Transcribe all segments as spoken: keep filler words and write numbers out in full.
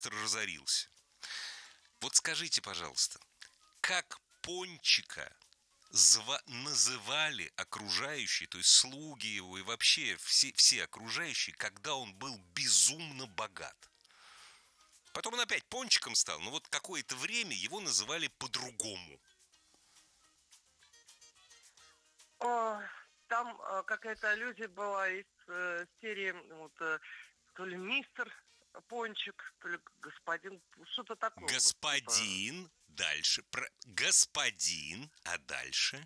разорился. Вот скажите, пожалуйста, как Пончика зва- называли окружающие, то есть слуги его и вообще все, все окружающие, когда он был безумно богат? Потом он опять Пончиком стал, но вот какое-то время его называли по-другому. О, там э, какая-то аллюзия была из э, серии, вот, э, то ли мистер Пончик, то ли господин, что-то такое, вот типа, Господин, дальше, про, господин, а дальше?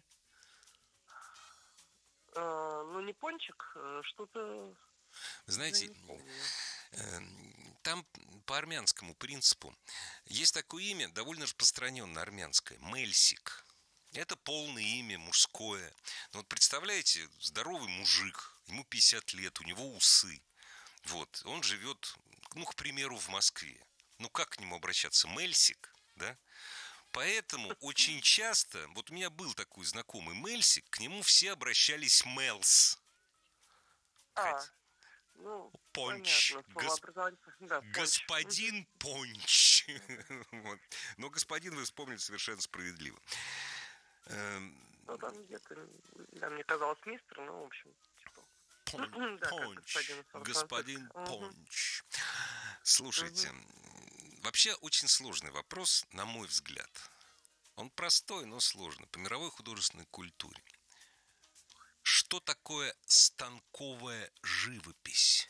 э, ну не Пончик, э, что-то, уже Знаете, не помню. э, там по армянскому принципу есть такое имя, довольно распространенное армянское, Мельсик. Это полное имя, мужское. Но вот представляете, здоровый мужик, ему пятьдесят лет, у него усы. Вот, он живет, ну, к примеру, в Москве. Ну, как к нему обращаться? Мельсик, да? Поэтому очень часто, вот у меня был такой знакомый Мельсик, к нему все обращались Мелс. А, Хоть ну, Понч, понятно, гос- словообразование, да, Понч. Мгм. господин Понч. Мгм. Вот. Но господин вы вспомнили совершенно справедливо. Эм, Ну, там где-то, да, мне казалось мистер, ну, в общем, типа, Пон- да, как господин Понч, из Сан-Франциско. господин Мгм. Понч. Слушайте, Мгм. м, вообще очень сложный вопрос, на мой взгляд. Он простой, но сложный. По мировой художественной культуре. Что такое станковая живопись?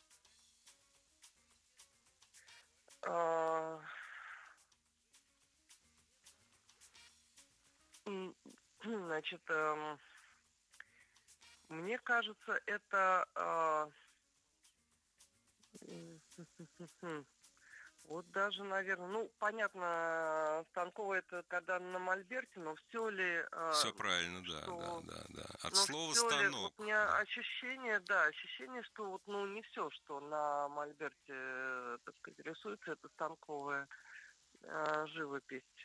А, м, Значит, эм, мне кажется, это а, м, вот даже, наверное, ну, понятно, станковый это когда на мольберте, но все ли, а, Все правильно, да, да, что, да, да. От но слова все ли, вот у станок, меня да. ощущение, да, ощущение, что вот, ну, не все, что на мольберте, э, так сказать, рисуется, это станковая а, живопись.